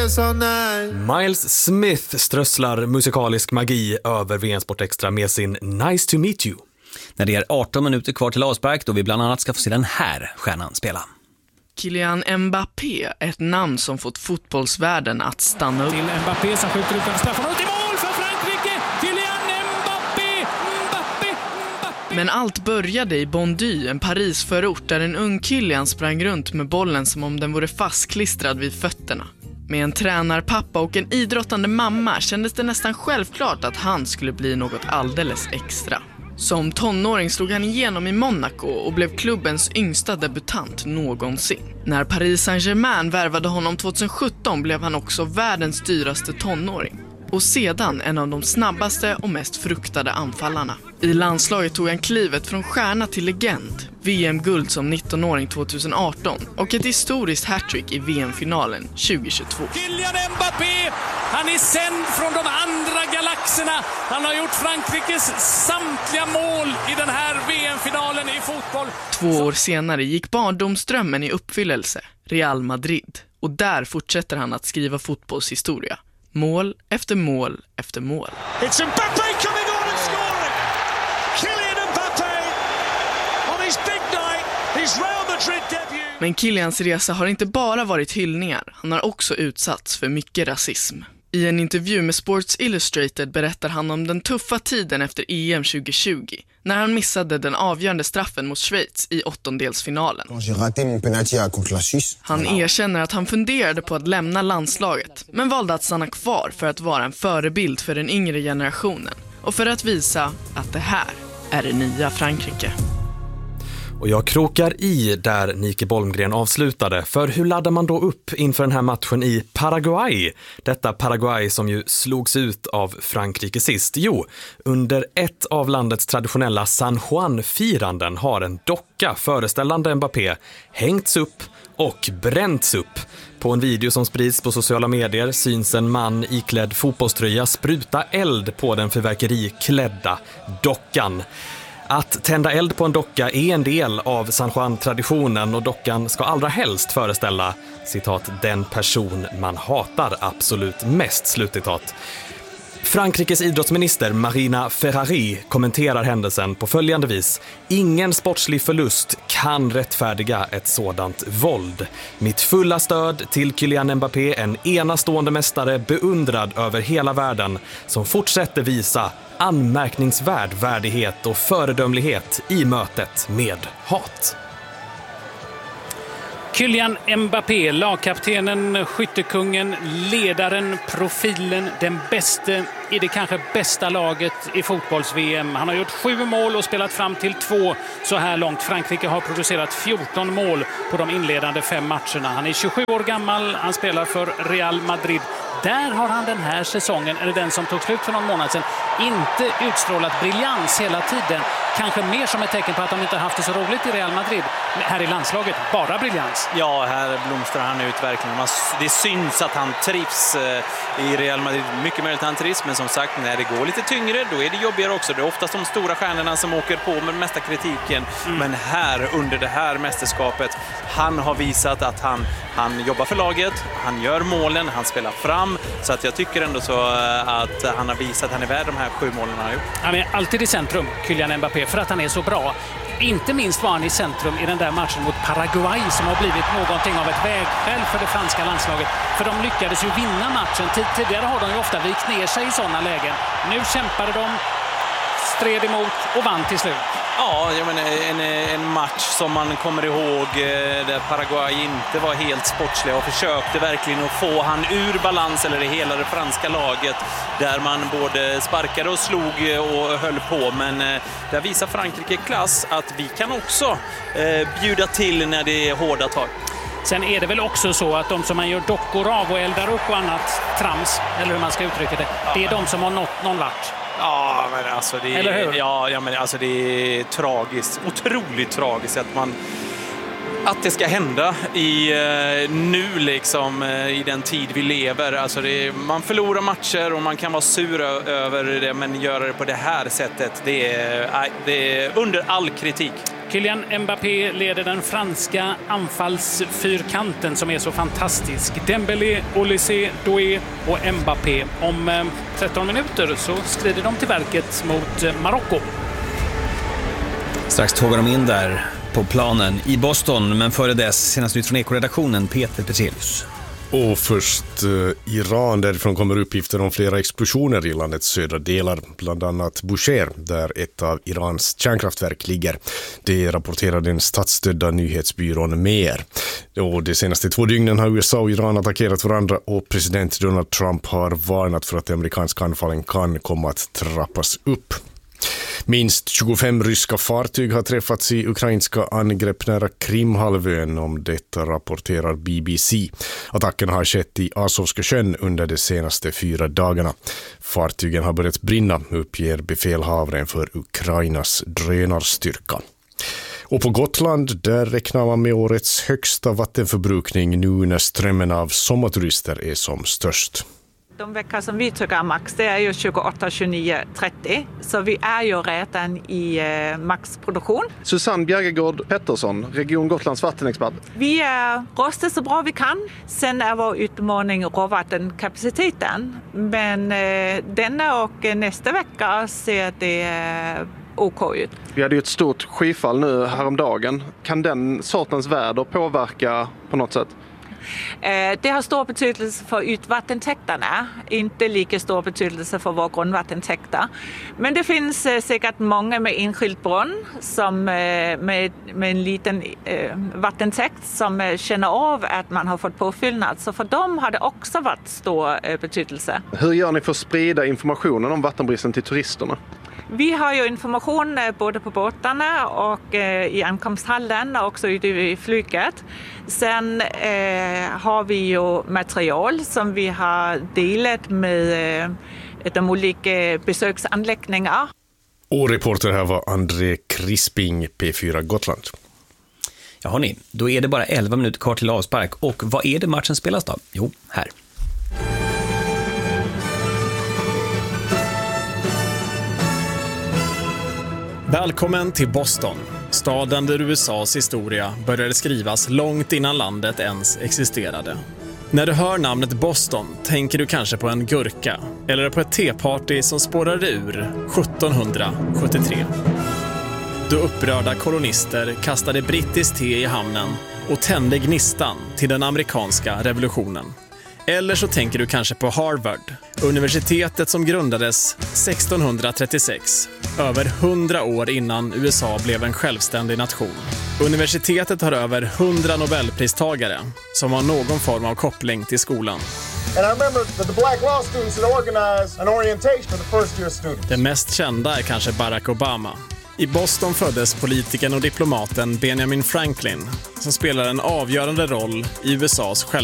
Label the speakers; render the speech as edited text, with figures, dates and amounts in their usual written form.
Speaker 1: all night.
Speaker 2: Miles Smith strösslar musikalisk magi över VM Sport Extra med sin Nice to meet you.
Speaker 3: När det är 18 minuter kvar till avspark då vi bland annat ska få se den här stjärnan spela.
Speaker 4: Kylian Mbappé, ett namn som fått fotbollsvärlden att stanna upp.
Speaker 5: Till Mbappé som skjuter utanför straffområdet i mål för Frankrike! Kylian Mbappé!
Speaker 4: Men allt började i Bondy, en Parisförort där en ung Kylian sprang runt med bollen som om den vore fastklistrad vid fötterna. Med en tränarpappa och en idrottande mamma kändes det nästan självklart att han skulle bli något alldeles extra. Som tonåring slog han igenom i Monaco och blev klubbens yngsta debutant någonsin. När Paris Saint-Germain värvade honom 2017 blev han också världens dyraste tonåring. Och sedan en av de snabbaste och mest fruktade anfallarna. I landslaget tog han klivet från stjärna till legend. VM-guld som 19-åring 2018 och ett historiskt hattrick i VM-finalen 2022.
Speaker 5: Kylian Mbappé, han är sänd från de andra galaxerna. Han har gjort Frankrikes samtliga mål i den här VM-finalen i fotboll.
Speaker 4: 2 år senare gick barndomsdrömmen i uppfyllelse, Real Madrid. Och där fortsätter han att skriva fotbollshistoria. Mål efter mål efter mål.
Speaker 5: It's Mbappé coming on and scoring! Kylian Mbappé on his big night, his Real Madrid debut.
Speaker 4: Men Kylians resa har inte bara varit hyllningar. Han har också utsatts för mycket rasism. I en intervju med Sports Illustrated berättar han om den tuffa tiden efter EM 2020 när han missade den avgörande straffen mot Schweiz i åttondelsfinalen. Han erkänner att han funderade på att lämna landslaget men valde att stanna kvar för att vara en förebild för den yngre generationen och för att visa att det här är det nya Frankrike.
Speaker 2: Och jag krokar i där Nike Bolmgren avslutade. För hur laddar man då upp inför den här matchen i Paraguay? Detta Paraguay som ju slogs ut av Frankrike sist. Jo, under ett av landets traditionella San Juan-firanden har en docka föreställande Mbappé hängts upp och bränts upp. På en video som sprids på sociala medier syns en man iklädd fotbollströja spruta eld på den fyrverkeriklädda dockan. Att tända eld på en docka är en del av San Juan-traditionen och dockan ska allra helst föreställa, citat, den person man hatar absolut mest, slutcitat. Frankrikes idrottsminister Marina Ferrari kommenterar händelsen på följande vis. Ingen sportslig förlust kan rättfärdiga ett sådant våld. Mitt fulla stöd till Kylian Mbappé, en enastående mästare beundrad över hela världen som fortsätter visa anmärkningsvärd värdighet och föredömlighet i mötet med hat.
Speaker 5: Kylian Mbappé, lagkaptenen, skyttekungen, ledaren, profilen, den bäste i det kanske bästa laget i fotbolls-VM. Han har gjort 7 mål och spelat fram till 2 så här långt. Frankrike har producerat 14 mål på de inledande 5 matcherna. Han är 27 år gammal, han spelar för Real Madrid. Där har han den här säsongen, eller den som tog slut för någon månad sedan, inte utstrålat briljans hela tiden. Kanske mer som ett tecken på att de inte har haft det så roligt i Real Madrid. Här i landslaget, bara briljans.
Speaker 6: Ja, här blomstrar han ut verkligen. Det syns att han trivs i Real Madrid. Mycket möjligt att han trivs, men som sagt, när det går lite tyngre, då är det jobbigare också. Det är oftast de stora stjärnorna som åker på med mesta kritiken. Men här, under det här mästerskapet, han har visat att han jobbar för laget, han gör målen, han spelar fram. Så att jag tycker ändå så att han har visat att han är värd de här 7 målen han har gjort.
Speaker 5: Han är alltid i centrum, Kylian Mbappé, för att han är så bra. Inte minst var han i centrum i den där matchen mot Paraguay som har blivit någonting av ett vägskäl för det franska landslaget. För de lyckades ju vinna matchen. Tidigare har de ju ofta vikt ner sig i sådana lägen. Nu kämpade de, stred emot och vann till slut.
Speaker 6: Ja, jag menar, en match som man kommer ihåg där Paraguay inte var helt sportsliga och försökte verkligen att få han ur balans, eller i hela det franska laget, där man både sparkade och slog och höll på. Men där visar Frankrike klass att vi kan också bjuda till när det är hårda tag.
Speaker 5: Sen är det väl också så att de som man gör dockor av och eldar upp och annat trams, eller hur man ska uttrycka det, det är de som har nått någon vart.
Speaker 6: Ja, men alltså det är,
Speaker 5: eller hur?
Speaker 6: Ja, men alltså det är tragiskt, otroligt tragiskt att det ska hända nu liksom, i den tid vi lever. Alltså man förlorar matcher och man kan vara sur över det, men göra det på det här sättet, det är under all kritik.
Speaker 5: Kylian Mbappé leder den franska anfallsfyrkanten som är så fantastisk. Dembélé, Olysée, Doué och Mbappé. Om 13 minuter så skrider de till verket mot Marocko.
Speaker 3: Strax tågar de in där på planen i Boston, men före dess senast ut från Eko-redaktionen Peter Petrelius.
Speaker 1: Och först Iran, därifrån kommer uppgifter om flera explosioner i landets södra delar, bland annat Bushehr, där ett av Irans kärnkraftverk ligger. Det rapporterar den statsstödda nyhetsbyrån Mer. Och de senaste 2 dygnen har USA och Iran attackerat varandra och president Donald Trump har varnat för att de amerikanska anfallen kan komma att trappas upp. Minst 25 ryska fartyg har träffats i ukrainska angrepp nära Krimhalvön, om detta rapporterar BBC. Attacken har skett i Azovska sjön under de senaste 4 dagarna. Fartygen har börjat brinna, uppger befälhavaren för Ukrainas drönarstyrka. Och på Gotland, där räknar man med årets högsta vattenförbrukning nu när strömmen av sommarturister är som störst.
Speaker 7: De veckor som vi tycker är max, det är ju 28, 29, 30. Så vi är ju redan i maxproduktion.
Speaker 8: Susanne Bjergegård Pettersson, Region Gotlands vattenexpert.
Speaker 7: Vi rostar så bra vi kan. Sen är vår utmaning råvattenkapaciteten. Men denna och nästa vecka ser det OK ut.
Speaker 8: Vi hade ju ett stort skyfall nu häromdagen. Kan den sortens väder påverka på något sätt?
Speaker 7: Det har stor betydelse för utvattentäkterna, inte lika stor betydelse för våra grundvattentäkter. Men det finns säkert många med enskild brunn som med en liten vattentäkt som känner av att man har fått påfyllnad. Så för dem har det också varit stor betydelse.
Speaker 8: Hur gör ni för att sprida informationen om vattenbristen till turisterna?
Speaker 7: Vi har ju information både på båtarna och i ankomsthallen och också i flyget. Sen har vi ju material som vi har delat med de olika besöksanläggningar.
Speaker 1: Och reporter här var André Crisping, P4 Gotland.
Speaker 3: Ja hörni, då är det bara 11 minuter kvar till avspark. Och vad är det matchen spelas då? Jo, här.
Speaker 9: Välkommen till Boston, staden där USAs historia började skrivas långt innan landet ens existerade. När du hör namnet Boston tänker du kanske på en gurka eller på ett teparty som spårade ur 1773. Då upprörda kolonister kastade brittiskt te i hamnen och tände gnistan till den amerikanska revolutionen. Eller så tänker du kanske på Harvard, universitetet som grundades 1636, över 100 år innan USA blev en självständig nation. Universitetet har över 100 Nobelpristagare som har någon form av koppling till skolan. Den mest kända är kanske Barack Obama. I Boston föddes politikern och diplomaten Benjamin Franklin som spelar en avgörande roll i USAs självständighet.